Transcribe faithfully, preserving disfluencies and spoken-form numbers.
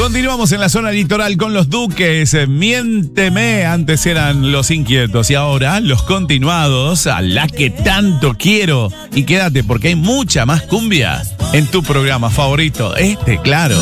Continuamos en la zona litoral con los Duques. Miénteme, antes eran los Inquietos y ahora los Continuados, a la que tanto quiero. Y quédate porque hay mucha más cumbia en tu programa favorito, este, claro.